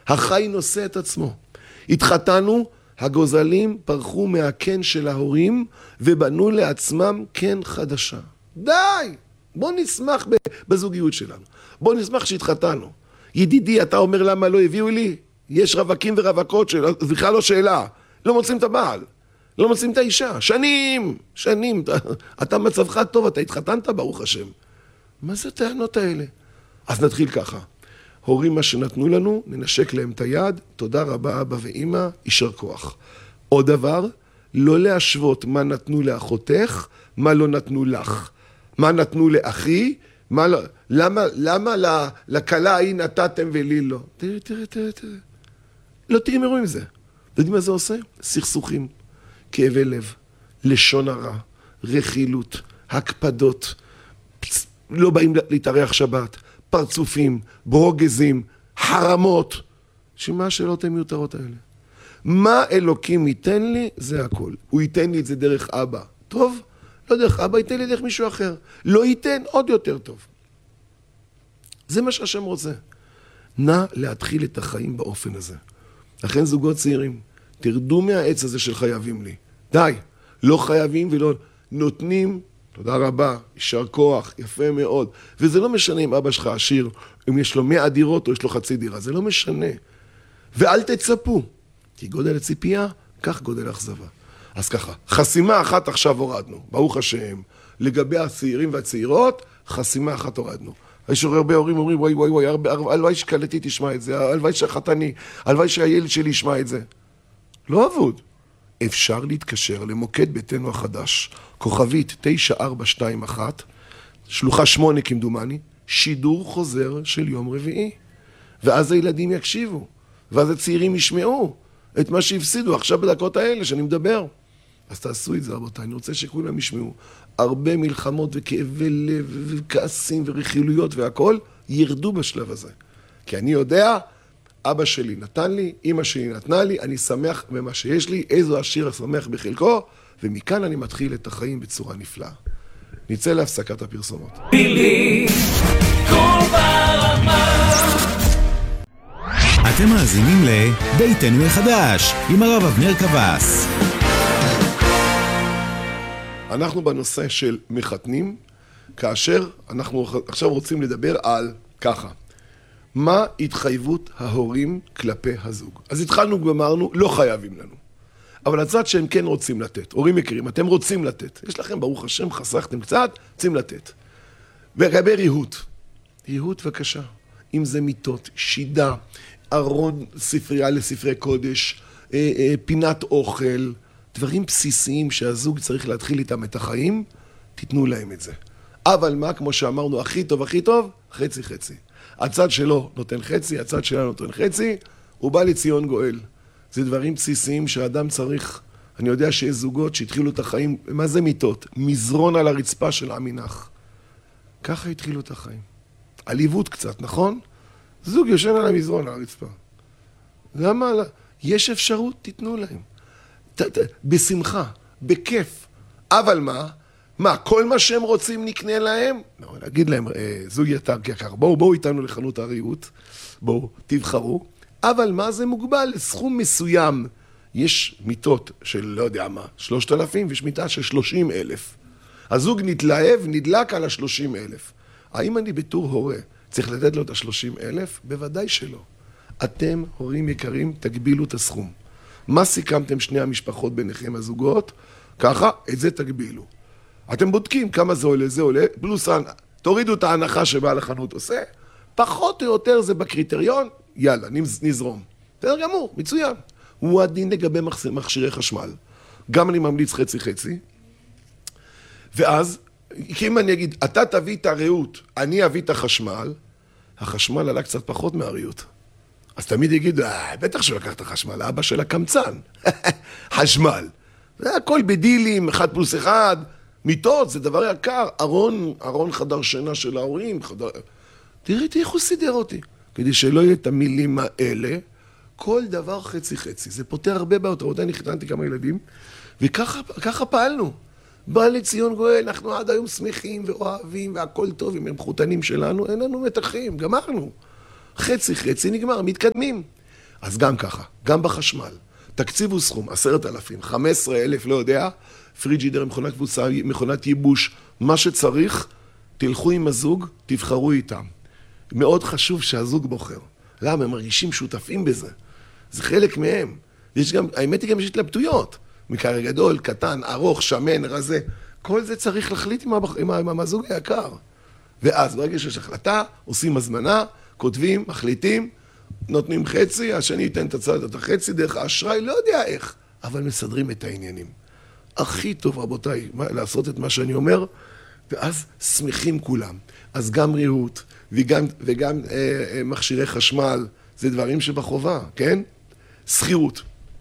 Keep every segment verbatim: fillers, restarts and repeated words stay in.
החי נושא את עצמו. התחתנו, הגוזלים פרחו מהקן של ההורים ובנו לעצמם קן חדשה. די! בוא נשמח בזוגיות שלנו. בוא נשמח שהתחתנו. ידידי, אתה אומר למה לא הביאו לי? יש רווקים ורווקות של... זה בכלל לא שאלה. לא מוצאים את הבעל. לא מוצאים את האישה. שנים! שנים. אתה מצבך טוב, אתה התחתנת, ברוך השם. מה זה הטענות האלה? אז נתחיל ככה. הורים מה שנתנו לנו, ננשק להם את היד, תודה רבה אבא ואמא, יישר כוח. עוד דבר, לא להשוות מה נתנו לאחותך, מה לא נתנו לך. מה נתנו לאחי, מה לא... למה, למה לקלה ההיא נתתם ולי לא? תראה, תראה, תראה, תראה. לא תגמרו עם זה. אתם יודעים מה זה עושה? סכסוכים, כאבי לב, לשון הרע, רכילות, הקפדות, לא באים להתארח שבת, פרצופים, ברוגזים, חרמות. שמה השאלות המיותרות האלה? מה אלוקים ייתן לי? זה הכל. הוא ייתן לי את זה דרך אבא. טוב? לא דרך אבא, ייתן לי דרך מישהו אחר. לא ייתן, עוד יותר טוב. זה מה שהשם רוצה. נא להתחיל את החיים באופן הזה. לכן זוגות צעירים, תרדו מהעץ הזה של חייבים לי. די, לא חייבים ולא נותנים. תודה רבה, יישר כוח, יפה מאוד. וזה לא משנה אם אבא שלך עשיר, אם יש לו מאה דירות או יש לו חצי דירה, זה לא משנה. ואל תצפו, כי גודל הציפייה, כך גודל האכזבה. אז ככה, חסימה אחת עכשיו הורדנו, ברוך השם. לגבי הצעירים והצעירות, חסימה אחת הורדנו. יש הרבה הורים אומרים, וואי וואי וואי, הלוואי שקלתי תשמע את זה, הלוואי שהחתני, הלוואי שהילד שלי ישמע את זה. לא עבוד. אפשר להתקשר למוקד ביתנו החדש, כוכבית תשע ארבע שתיים אחת, שלוחה שמונה כמדומני, שידור חוזר של יום רביעי. ואז הילדים יקשיבו, ואז הצעירים ישמעו את מה שהפסידו עכשיו בדקות האלה שאני מדבר. אז תעשו את זה רבותיי, אני רוצה שכולם ישמעו. הרבה מלחמות וכאבי לב וכעסים ורכילויות והכל ירדו בשלב הזה. כי אני יודע, אבא שלי נתן לי, אמא שלי נתנה לי, אני שמח במה שיש לי, איזו עשיר השמח בחלקו, ומכאן אני מתחיל את החיים בצורה נפלאה. נצא להפסקת הפרסומות. אתם מאזינים לביתנו החדש עם הרב אבנר קבס. אנחנו בנושא של מחתנים, כאשר אנחנו עכשיו רוצים לדבר על ככה. מה התחייבות ההורים כלפי הזוג? אז התחלנו ואמרנו, לא חייבים לנו. אבל הצד שהם כן רוצים לתת. הורים מכירים, אתם רוצים לתת. יש לכם, ברוך השם, חסכתם קצת, רוצים לתת. ולגבי ריהוט. ריהוט בבקשה. אם זה מיטות, שידה, ארון ספרייה לספרי קודש, פינת אוכל, דברים בסיסיים שהזוג צריך להתחיל איתם את החיים, תיתנו להם את זה. אבל מה, כמו שאמרנו, הכי טוב, הכי טוב, חצי חצי. הצד שלו נותן חצי, הצד שלנו נותן חצי, הוא בא לציון גואל. זה דברים בסיסיים שהאדם צריך. אני יודע שיש זוגות שהתחילו את החיים, מה זה מיטות? מזרון על הרצפה של עמינך. ככה התחילו את החיים. עליבות קצת, נכון? זוג יושן על המזרון על הרצפה. למה? יש אפשרות, תיתנו להם. ת, ת, בשמחה, בכיף. אבל מה? מה, כל מה שהם רוצים נקנה להם? לא, נגיד להם, אה, זוג יקר, יקר, בואו, בואו איתנו לחנות הריהוט, בואו, תבחרו. אבל מה זה מוגבל? לסכום מסוים. יש מיטות של לא יודע מה, שלושת אלפים, ויש מיטה של שלושים אלף. הזוג נתלהב, נדלק על השלושים אלף. האם אני בתור הורה צריך לתת לו את השלושים אלף? בוודאי שלא. אתם, הורים יקרים, תגבילו את הסכום. מה סיכמתם שני המשפחות ביניכם הזוגות? ככה, את זה תגבילו. אתם בודקים כמה זה עולה, זה עולה, פלוס, תורידו את ההנחה שבעל החנות עושה, פחות או יותר זה בקריטריון, יאללה, נזרום. בסדר גמור, מצוין. הוא הדין לגבי מכשירי חשמל. גם אני ממליץ חצי חצי. ואז, כי אם אני אגיד, אתה תביא את הריהוט, אני אביא את החשמל, החשמל עלה קצת פחות מהריהוט. אז תמיד יגיד, אה, בטח שהוא לקח את החשמל, האבא של הקמצן. חשמל. זה הכל בדילים, אחד פלוס אחד, מיטות, זה דבר יקר. ארון, ארון חדר שינה של ההורים, חדר... תראי, תראי איך הוא סידר אותי. כדי שלא יהיה את המילים האלה, כל דבר חצי חצי. זה פותר הרבה בעיות. רבותי, אני חיתנתי כמה ילדים, וככה פעלנו. בא לציון גואל, אנחנו עד היום שמחים ואוהבים, והכל טוב, אם הם חותנים שלנו, אין לנו מתחים, גמרנו. חצי חצי נגמר, מתקדמים. אז גם ככה, גם בחשמל. תקציבו סכום, עשרת אלפים, חמש עשרה אלף, לא יודע, פריג'ידר, מכונת קבוצה, מכונת ייבוש, מה שצריך, תלכו עם הזוג, תבחרו איתם. מאוד חשוב שהזוג בוחר. למה? הם מרגישים שותפים בזה. זה חלק מהם. יש גם, האמת היא גם יש התלבטויות. מקרה גדול, קטן, ארוך, שמן, רזה. כל זה צריך להחליט עם, עם, עם, עם הזוג היקר. ואז ברגע שיש החלטה, עושים הזמנה, כותבים, מחליטים, נותנים חצי, השני ייתן את הצד, את החצי, דרך האשראי, לא יודע איך, אבל מסדרים את העניינים. הכי טוב, רבותיי, לעשות את מה שאני אומר, ואז שמחים כולם. אז גם ריהוט, וגם, וגם אה, אה, מכשירי חשמל, זה דברים שבחובה, כן? שכירות.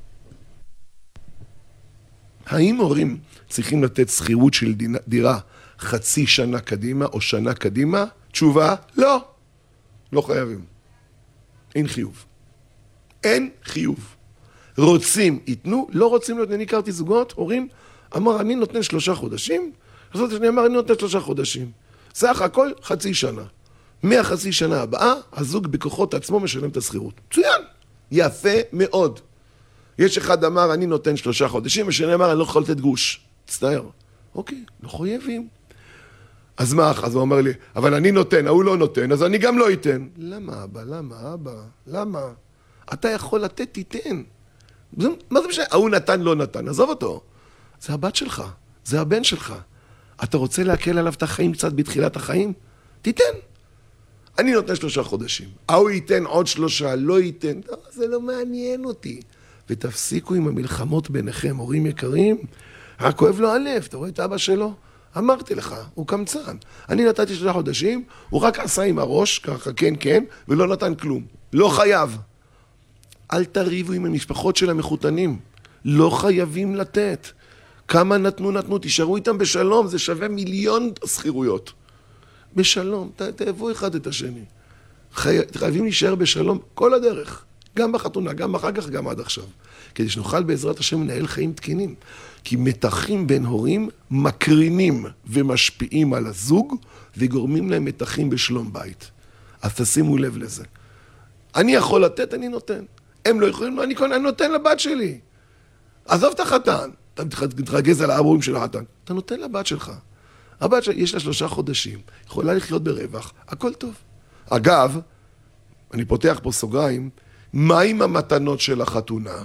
האם הורים צריכים לתת שכירות של דירה חצי שנה קדימה או שנה קדימה? תשובה, לא. לא חייבים. אין חיוב. אין חיוב. רוצים, ייתנו, לא רוצים להיות, אני הכרתי זוגות, הורים, אמר, אני נותן שלושה חודשים, זאת אני אמר, אני נותן שלושה חודשים. סך הכל חצי שנה. מהחצי שנה הבאה, הזוג בכוחות עצמו משלם את השכירות. מצוין. יפה מאוד. יש אחד אמר, אני נותן שלושה חודשים, ושני אמר, אני לא יכול לתת גרוש. תצטער. אוקיי, לא חייבים. אז מה? אז הוא אומר לי, אבל אני נותן, ההוא לא נותן, אז אני גם לא אתן. למה, אבא? למה, אבא? למה? אתה יכול לתת, תיתן. מה זה משנה? ההוא נתן, לא נתן. עזוב אותו. זה הבת שלך, זה הבן שלך. אתה רוצה להקל עליו את החיים קצת בתחילת החיים? תיתן. אני נותן שלושה חודשים. ההוא ייתן עוד שלושה, לא ייתן. לא, זה לא מעניין אותי. ותפסיקו עם המלחמות ביניכם, הורים יקרים. רק כואב לו הלב, אתה רואה את אבא שלו? אמרתי לך, הוא קמצן. אני נתתי שלושה חודשים, הוא רק עשה עם הראש, ככה כן כן, ולא נתן כלום. לא חייב. אל תריבו עם המשפחות של המחותנים. לא חייבים לתת. כמה נתנו נתנו, תישארו איתם בשלום, זה שווה מיליון שכירויות. בשלום, ת, תאהבו אחד את השני. חי... חייבים להישאר בשלום כל הדרך. גם בחתונה, גם אחר כך, גם עד עכשיו. כדי שנוכל בעזרת השם לנהל חיים תקינים. כי מתחים בין הורים מקרינים ומשפיעים על הזוג, וגורמים להם מתחים בשלום בית. אז תשימו לב לזה. אני יכול לתת, אני נותן. הם לא יכולים, אני, אני נותן לבת שלי. עזוב את החתן. אתה מתרגז על האבורים של החתן. אתה נותן לבת שלך. הבת שלה, יש לה שלושה חודשים. יכולה לחיות ברווח. הכל טוב. אגב, אני פותח פה סוגריים, מה עם המתנות של החתונה?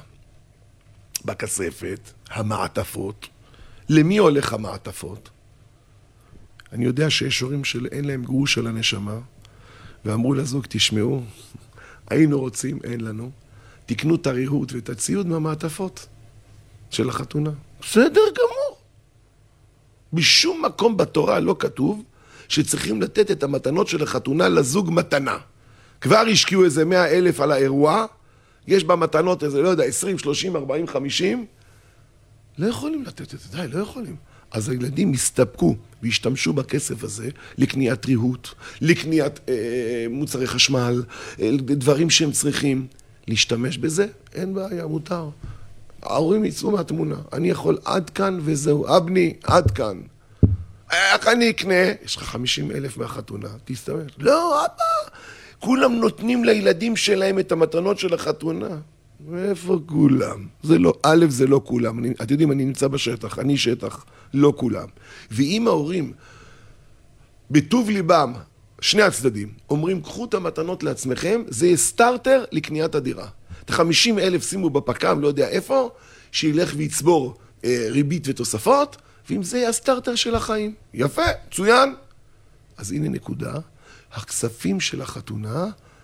בכספת, המעטפות. למי הולך המעטפות? אני יודע שיש הורים שאין להם גרוש על הנשמה, ואמרו לזוג, תשמעו, היינו רוצים, אין לנו, תקנו את הריהוט ואת הציוד מהמעטפות של החתונה. בסדר גמור. בשום מקום בתורה לא כתוב שצריכים לתת את המתנות של החתונה לזוג מתנה. כבר השקיעו איזה מאה אלף על האירוע, יש בה מתנות איזה, לא יודע, עשרים, שלושים, ארבעים, חמישים, לא יכולים לתת את זה, די, לא יכולים. אז הילדים הסתפקו והשתמשו בכסף הזה לקניית ריהוט, לקניית אה, מוצרי חשמל, אה, דברים שהם צריכים. להשתמש בזה, אין בעיה, מותר. ההורים יצאו מהתמונה, אני יכול עד כאן וזהו, אבני, עד כאן. איך אני אקנה? יש לך חמישים אלף מהחתונה, תסתמש. לא, אבא, כולם נותנים לילדים שלהם את המתנות של החתונה. איפה כולם? זה לא, א', זה לא כולם. אני, אתם יודעים, אני נמצא בשטח, אני שטח, לא כולם. ואם ההורים, בטוב ליבם, שני הצדדים, אומרים, קחו את המתנות לעצמכם, זה יהיה סטארטר לקניית הדירה. את חמישים אלף שימו בפקם, לא יודע איפה, שילך ויצבור אה, ריבית ותוספות, ואם זה יהיה הסטארטר של החיים. יפה, צוין. אז הנה נקודה, הכספים של החתונה,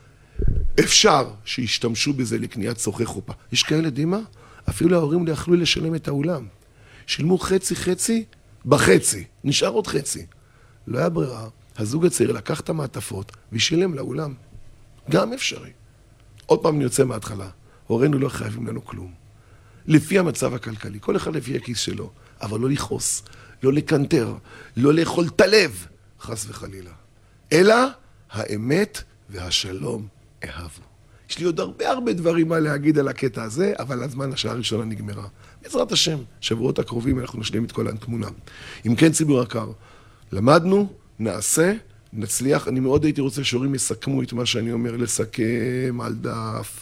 אפשר שישתמשו בזה לקניית צורכי חופה. יש כאלה, דימה, אפילו ההורים לא יכלו לשלם את האולם. שילמו חצי חצי בחצי, נשאר עוד חצי. לא היה ברירה, הזוג הצעיר לקח את המעטפות ושילם לאולם. גם אפשרי. עוד פעם אני יוצא מההתחלה, הורינו לא חייבים לנו כלום. לפי המצב הכלכלי, כל אחד לפי הכיס שלו, אבל לא לכעוס, לא לקנטר, לא לאכול את הלב, חס וחלילה. אלא האמת והשלום אהבו. יש לי עוד הרבה הרבה דברים מה להגיד על הקטע הזה, אבל הזמן השעה הראשונה נגמרה. בעזרת השם, שבועות הקרובים אנחנו נשלים את כל התמונה. אם כן, ציבור יקר, למדנו, נעשה, נצליח. אני מאוד הייתי רוצה שהורים יסכמו את מה שאני אומר, לסכם על דף,